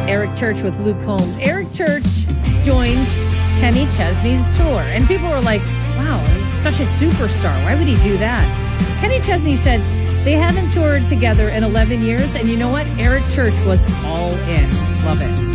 Eric Church with Luke Combs. Eric Church joined Kenny Chesney's tour, and people were like, wow, such a superstar. Why would he do that? Kenny Chesney said they haven't toured together in 11 years, and you know what? Eric Church was all in. Love it.